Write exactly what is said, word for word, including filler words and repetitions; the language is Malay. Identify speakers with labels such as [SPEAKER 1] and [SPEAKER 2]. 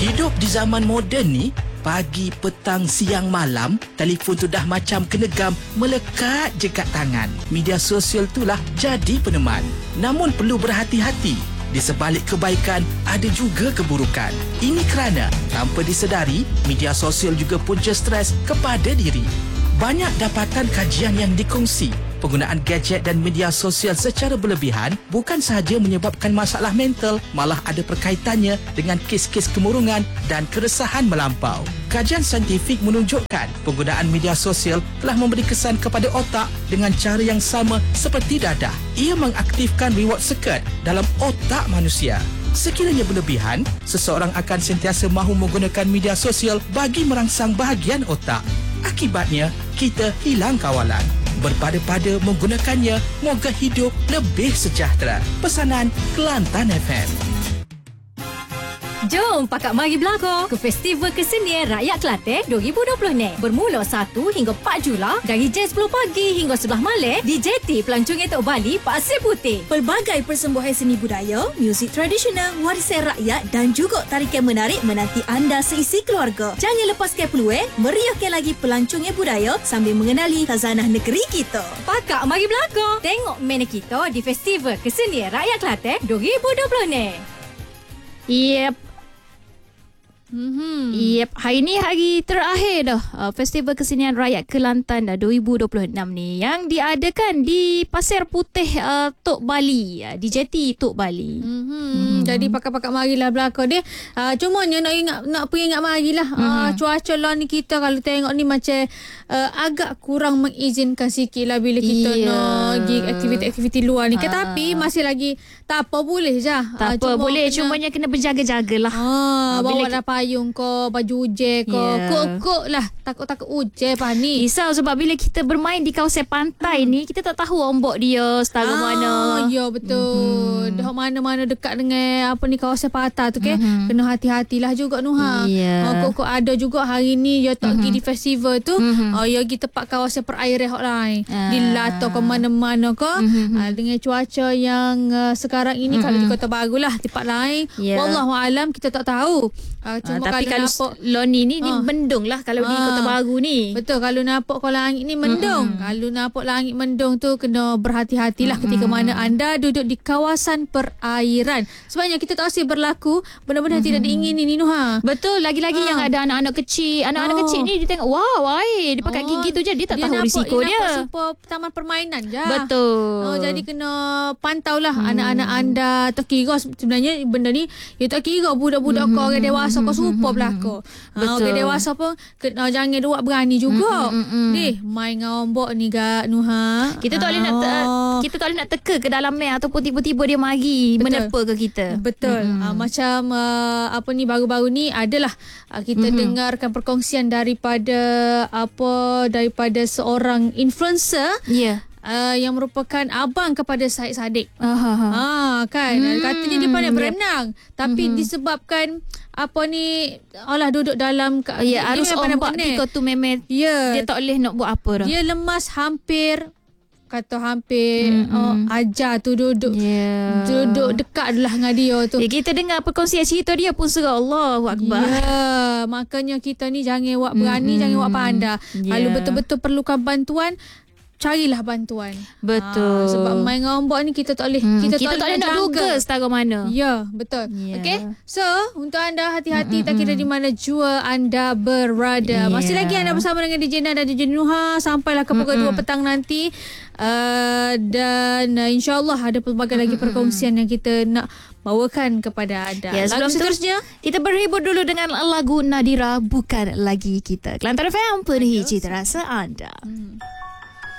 [SPEAKER 1] Hidup di zaman moden ni, pagi, petang, siang, malam, telefon tu dah macam kenegam melekat je kat tangan. Media sosial itulah jadi peneman. Namun perlu berhati-hati. Di sebalik kebaikan, ada juga keburukan. Ini kerana, tanpa disedari, media sosial juga punca stres kepada diri. Banyak dapatan kajian yang dikongsi. Penggunaan gadget dan media sosial secara berlebihan bukan sahaja menyebabkan masalah mental, malah ada perkaitannya dengan kes-kes kemurungan dan keresahan melampau. Kajian saintifik menunjukkan penggunaan media sosial telah memberi kesan kepada otak dengan cara yang sama seperti dadah. Ia mengaktifkan reward circuit dalam otak manusia. Sekiranya berlebihan, seseorang akan sentiasa mahu menggunakan media sosial bagi merangsang bahagian otak. Akibatnya, kita hilang kawalan. Berpada-pada menggunakannya, moga hidup lebih sejahtera. Pesanan Kelantan F M.
[SPEAKER 2] Jom pakak mari belakang ke Festival Kesenian Rakyat Kelantan dua ribu dua puluh ni. Bermula satu hingga empat Julai dari jam sepuluh pagi hingga sebelas malam di Jetty Pelancong Etok Bali, Pasir Putih.
[SPEAKER 3] Pelbagai persembahan seni budaya, muzik tradisional, warisan rakyat dan juga tarikan menarik menanti anda seisi keluarga. Jangan lepaskan peluang meriahkan lagi pelancongan budaya sambil mengenali khazanah negeri kita.
[SPEAKER 2] Pakak mari belakang. Tengok menu kita di Festival Kesenian Rakyat Kelantan dua ribu dua puluh ni.
[SPEAKER 4] Yep. Mm-hmm. Yep, hari ni hari terakhir dah uh, Festival Kesenian Rakyat Kelantan dah dua ribu dua puluh enam ni, yang diadakan di Pasir Putih uh, Tok Bali, uh, di Jetty Tok Bali.
[SPEAKER 5] Mm-hmm. Mm-hmm. Jadi pakak-pakak marilah belakang dia. Uh, cumanya nak ingat nak peringat marilah. Mm-hmm. Uh, cuaca lah ni kita kalau tengok ni macam uh, agak kurang mengizinkan sikit lah bila kita yeah. nak pergi aktiviti-aktiviti luar ni. Uh. Tapi masih lagi tak apa, boleh je.
[SPEAKER 4] Tak uh, apa, cuma boleh. Kena, cumanya kena berjaga-jagalah. Uh,
[SPEAKER 5] uh, bawa dah payung ko, baju hujan ko, yeah. kok-kok lah, takut-takut hujan apa ni.
[SPEAKER 4] Risau sebab bila kita bermain di kawasan pantai hmm. ni, kita tak tahu ombak dia setara ah, mana.
[SPEAKER 5] Ya betul. Mm-hmm. Dah mana-mana dekat dengan apa ni kawasan pantai tu ke, mm-hmm. kena hati-hatilah juga Nuha. Yeah. Uh, kok-kok ada juga hari ni ya tak pergi mm-hmm. di festival tu, mm-hmm. uh, ya kita tempat kawasan perairan hok lain. Ah. Di Lato ke mana-mana ko, mm-hmm. uh, dengan cuaca yang uh, sekarang ini mm-hmm. kalau di Kota Baru lah, tempat lain. Yeah. Wallahualam kita tak tahu. Uh, cuma
[SPEAKER 4] uh, tapi kalau
[SPEAKER 5] nampak
[SPEAKER 4] Loni ni, ni
[SPEAKER 5] uh,
[SPEAKER 4] mendung lah kalau uh, di Kota Baru ni.
[SPEAKER 5] Betul, kalau nampak kalau langit ni mendung. Mm-hmm. Kalau nampak langit mendung tu kena berhati-hatilah mm-hmm. ketika mana anda duduk di kawasan perairan. Sebenarnya kita tak asyik berlaku benda-benda mm-hmm. tidak diingini ni Nuha.
[SPEAKER 4] Betul, lagi-lagi uh. yang ada anak-anak kecil. Anak-anak oh. kecil ni dia tengok wow, air dia pakai oh. gigi tu je, dia tak dia tahu nampak, risiko dia. Dia nampak super taman permainan je. Betul.
[SPEAKER 5] Oh, jadi kena pantau lah hmm. anak-anak anda. Tak kira sebenarnya benda ni, ya tak kira budak-budak hmm. kau orang dewasa kau super belaka. Ha, orang dewasa pun kena, jangan buat berani juga. Hmm, hmm, hmm. Deh, main dengan ombak ni gak Nuha.
[SPEAKER 4] Kita tak boleh oh. nak te- kita tak boleh nak teka ke dalam air ataupun tiba-tiba dia mari menepa ke kita.
[SPEAKER 5] Betul. Hmm. Ha, macam uh, apa ni baru-baru ni adalah uh, kita hmm. dengarkan perkongsian daripada apa daripada seorang influencer. Ya. Yeah. Uh, yang merupakan abang kepada Syed Saddiq. Ah, kan. Hmm. Katanya dia pandai berenang, tapi hmm. disebabkan apa ni, alah duduk dalam
[SPEAKER 4] ya, arus ombak ketika tu memang yeah. dia tak boleh nak buat apa dah.
[SPEAKER 5] Dia lemas hampir kata hampir mm-hmm. oh, ajar tu duduk yeah. duduk dekat lah dengan dia tu.
[SPEAKER 4] Ya, kita dengar perkongsian cerita dia pun serah Allahu Akbar.
[SPEAKER 5] Ya, makanya kita ni jangan buat berani, mm-hmm. jangan buat pandai. Yeah. Kalau betul-betul perlukan bantuan, carilah bantuan.
[SPEAKER 4] Betul.
[SPEAKER 5] Ha, sebab main dengan ombak ni kita tak boleh hmm, kita,
[SPEAKER 4] kita tak boleh nak duga setara mana.
[SPEAKER 5] Ya, betul. Yeah. Okey. So, untuk anda hati-hati, mm-hmm. tak kira di mana jua anda berada. Yeah. Masih lagi anda bersama dengan D J Na dan D J Nuha sampailah ke pukul mm-hmm. dua petang nanti. Uh, dan uh, insya-Allah ada pelbagai mm-hmm. lagi perkongsian yang kita nak bawakan kepada anda.
[SPEAKER 4] Ya, sebelum seterusnya kita berhibur dulu dengan lagu Nadira Bukan Lagi Kita. Kelantan F M, penuhi cita rasa anda. Hmm.